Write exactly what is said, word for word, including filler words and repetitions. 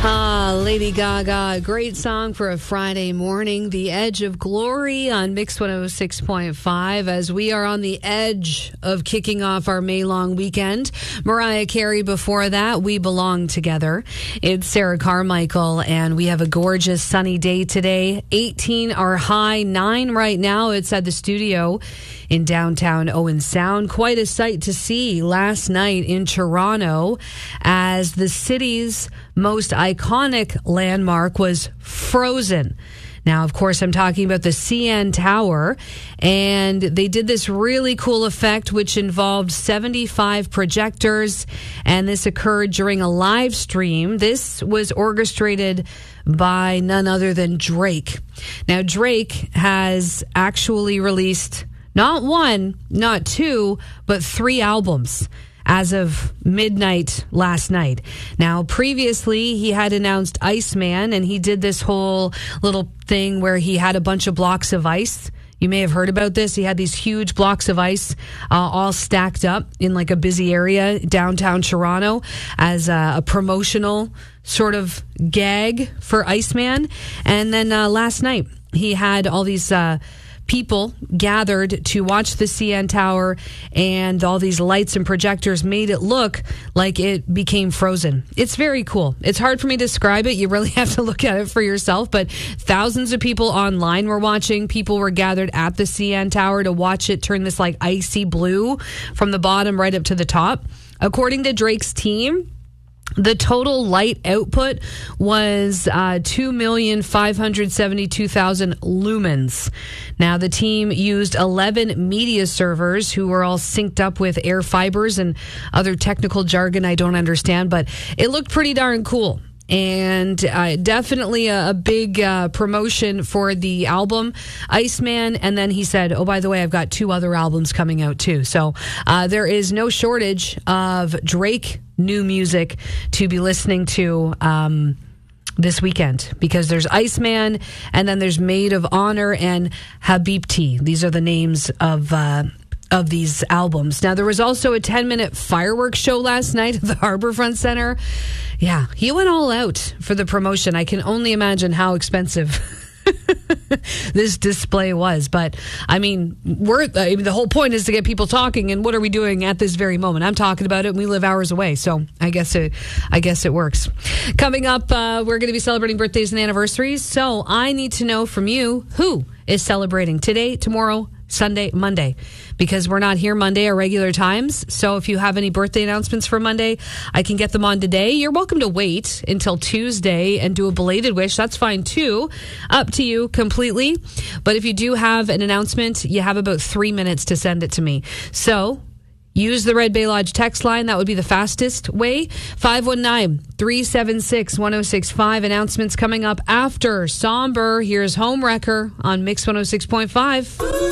Ah, Lady Gaga, great song for a Friday morning. The Edge of Glory on Mix one oh six point five as we are on the edge of kicking off our May-long weekend. Mariah Carey before that, We Belong Together. It's Sarah Carmichael, and we have a gorgeous sunny day today. eighteen our high, nine right now. It's at the studio in downtown Owen Sound. Quite a sight to see last night in Toronto as the city's most iconic landmark was frozen. Now, of course, I'm talking about the C N Tower, and they did this really cool effect which involved seventy-five projectors, and this occurred during a live stream. This was orchestrated by none other than Drake. Now, Drake has actually released not one, not two, but three albums as of midnight last night. Now, previously, he had announced Iceman, and he did this whole little thing where he had a bunch of blocks of ice. You may have heard about this. He had these huge blocks of ice uh, all stacked up in like a busy area downtown Toronto as a, a promotional sort of gag for Iceman. And then uh, last night, he had all these Uh, people gathered to watch the C N Tower, and all these lights and projectors made it look like it became frozen. It's very cool. It's hard for me to describe it. You really have to look at it for yourself, but thousands of people online were watching. People were gathered at the C N Tower to watch it turn this like icy blue from the bottom right up to the top. According to Drake's team, the total light output was uh, two million five hundred seventy-two thousand lumens. Now, the team used eleven media servers who were all synced up with air fibers and other technical jargon I don't understand, but it looked pretty darn cool. And uh, definitely a, a big uh, promotion for the album Iceman. And then he said, oh, by the way, I've got two other albums coming out too. So uh, there is no shortage of Drake new music to be listening to um, this weekend, because there's Iceman, and then there's Maid of Honor and Habibti. These are the names of uh of these albums. Now, there was also a ten-minute fireworks show last night at the Harbourfront Centre. Yeah, he went all out for the promotion. I can only imagine how expensive this display was. But, I mean, we're, I mean, the whole point is to get people talking, and what are we doing at this very moment? I'm talking about it, and we live hours away, so I guess it, I guess it works. Coming up, uh, we're going to be celebrating birthdays and anniversaries, so I need to know from you who is celebrating today, tomorrow, Sunday, Monday, because we're not here Monday our regular times. So if you have any birthday announcements for Monday, I can get them on today. You're welcome to wait until Tuesday and do a belated wish. That's fine too. Up to you completely. But if you do have an announcement, you have about three minutes to send it to me. So use the Red Bay Lodge text line. That would be the fastest way. five one nine, three seven six, one oh six five. Announcements coming up after Somber. Here's Home Wrecker on Mix one oh six point five.